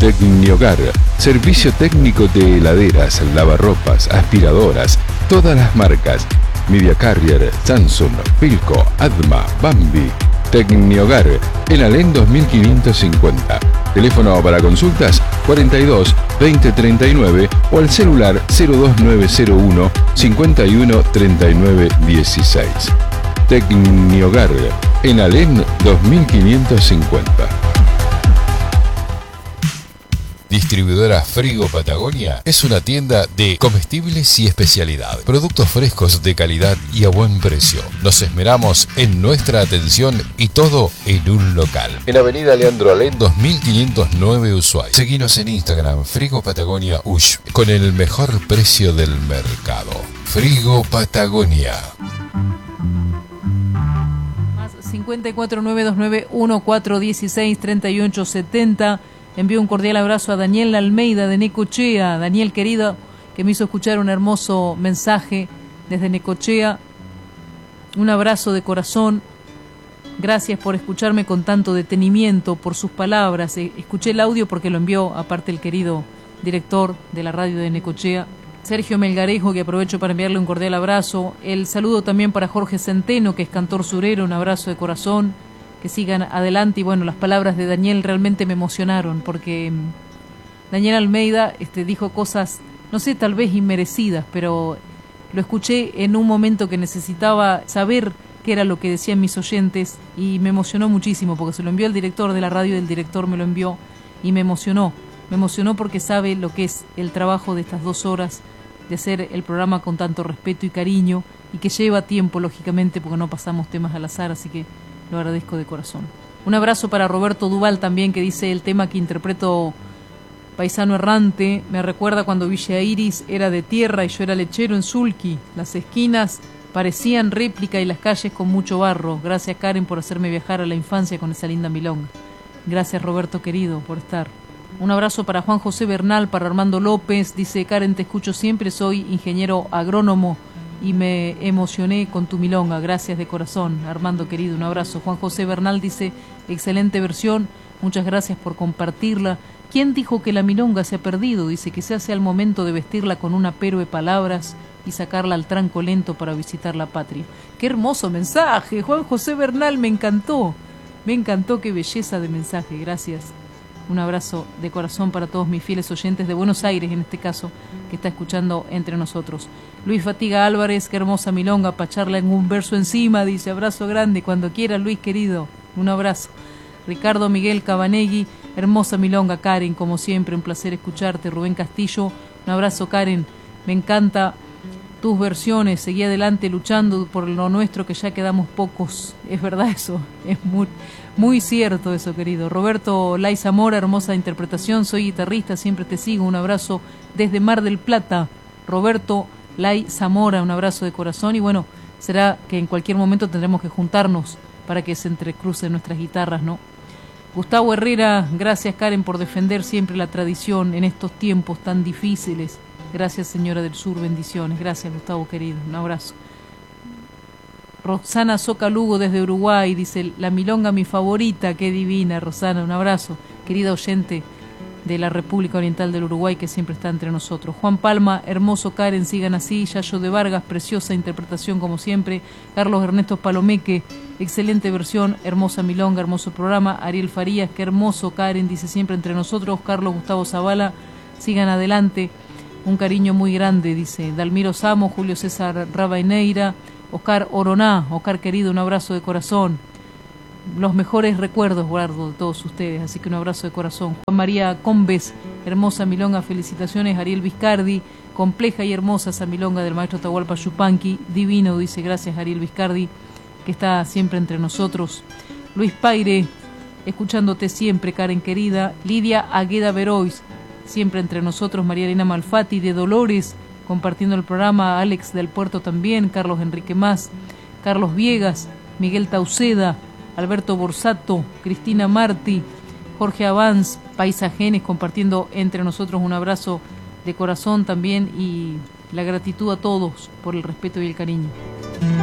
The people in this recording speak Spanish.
Tecniogar, servicio técnico de heladeras, lavarropas, aspiradoras, todas las marcas. Media Carrier, Samsung, Philco, Adma, Bambi. Tecniogar, en Alén 2550. Teléfono para consultas 42 20 39 o al celular 02901 51 39 16. Tecniogar, en Alén 2550. Distribuidora Frigo Patagonia es una tienda de comestibles y especialidad, productos frescos de calidad y a buen precio. Nos esmeramos en nuestra atención y todo en un local. En Avenida Leandro Alén 2509 Ushuaia. Seguinos en Instagram Frigo Patagonia Ush con el mejor precio del mercado. Frigo Patagonia. 5492914163870. Envío un cordial abrazo a Daniel Almeida de Necochea. Daniel querido, que me hizo escuchar un hermoso mensaje desde Necochea. Un abrazo de corazón. Gracias por escucharme con tanto detenimiento, por sus palabras. Escuché el audio porque lo envió, aparte, el querido director de la radio de Necochea, Sergio Melgarejo, que aprovecho para enviarle un cordial abrazo. El saludo también para Jorge Centeno, que es cantor surero. Un abrazo de corazón. Que sigan adelante. Y bueno, las palabras de Daniel realmente me emocionaron, porque Daniel Almeida dijo cosas, no sé, tal vez inmerecidas, pero lo escuché en un momento que necesitaba saber qué era lo que decían mis oyentes, y me emocionó muchísimo, porque se lo envió el director de la radio y el director me lo envió, y me emocionó porque sabe lo que es el trabajo de estas 2 horas, de hacer el programa con tanto respeto y cariño, y que lleva tiempo, lógicamente, porque no pasamos temas al azar, así que lo agradezco de corazón. Un abrazo para Roberto Duval también, que dice: el tema que interpreto, Paisano Errante, me recuerda cuando Villa Iris era de tierra y yo era lechero en Sulki. Las esquinas parecían réplica y las calles con mucho barro. Gracias, Karen, por hacerme viajar a la infancia con esa linda milonga. Gracias, Roberto querido, por estar. Un abrazo para Juan José Bernal, para Armando López. Dice: Karen, te escucho siempre, soy ingeniero agrónomo y me emocioné con tu milonga. Gracias de corazón, Armando querido, un abrazo. Juan José Bernal dice: excelente versión, muchas gracias por compartirla. ¿Quién dijo que la milonga se ha perdido? Dice: que se hace al momento de vestirla con un apero de palabras y sacarla al tranco lento para visitar la patria. ¡Qué hermoso mensaje, Juan José Bernal! Me encantó, qué belleza de mensaje, gracias. Un abrazo de corazón para todos mis fieles oyentes de Buenos Aires, en este caso, que está escuchando entre nosotros. Luis Fatiga Álvarez: qué hermosa milonga, pacharla en un verso encima, dice. Abrazo grande, cuando quiera, Luis querido, un abrazo. Ricardo Miguel Cabanegui: hermosa milonga, Karen, como siempre, un placer escucharte. Rubén Castillo: un abrazo, Karen, me encanta tus versiones, seguí adelante luchando por lo nuestro, que ya quedamos pocos. Es verdad eso, es muy cierto eso, querido. Roberto Lai Zamora: hermosa interpretación, soy guitarrista, siempre te sigo. Un abrazo desde Mar del Plata, Roberto Lai Zamora, un abrazo de corazón. Y bueno, será que en cualquier momento tendremos que juntarnos para que se entrecrucen nuestras guitarras, ¿no? Gustavo Herrera: gracias, Karen, por defender siempre la tradición en estos tiempos tan difíciles. Gracias, señora del sur, bendiciones. Gracias, Gustavo querido, un abrazo. Rosana Soca Lugo desde Uruguay dice: la milonga mi favorita. Qué divina, Rosana, un abrazo, querida oyente de la República Oriental del Uruguay, que siempre está entre nosotros. Juan Palma: hermoso, Karen, sigan así. Yayo de Vargas: preciosa interpretación como siempre. Carlos Ernesto Palomeque: excelente versión, hermosa milonga, hermoso programa. Ariel Farías: qué hermoso, Karen, dice, siempre entre nosotros. Carlos Gustavo Zavala: sigan adelante, un cariño muy grande, dice. Dalmiro Samo, Julio César Rabaineira, Oscar Oroná: Oscar querido, un abrazo de corazón. Los mejores recuerdos guardo de todos ustedes, así que un abrazo de corazón. Juan María Combes: hermosa milonga, felicitaciones. Ariel Vizcardi: compleja y hermosa esa milonga del maestro Atahualpa Yupanqui, divino, dice. Gracias, Ariel Vizcardi, que está siempre entre nosotros. Luis Paire: escuchándote siempre, Karen querida. Lidia Agueda Verois: siempre entre nosotros. María Elena Malfatti de Dolores, compartiendo el programa. Alex del Puerto también. Carlos Enrique Más, Carlos Viegas, Miguel Tauceda, Alberto Borsato, Cristina Martí, Jorge Avanz, Paisajenes, compartiendo entre nosotros. Un abrazo de corazón también, y la gratitud a todos por el respeto y el cariño.